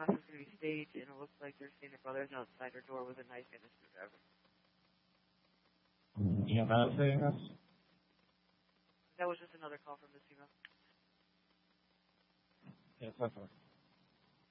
house is going to be staged, and it looks like they're seeing their brothers outside her door with a knife and a screwdriver. EMS saying this? That was just another call from the female. Yes, that's right.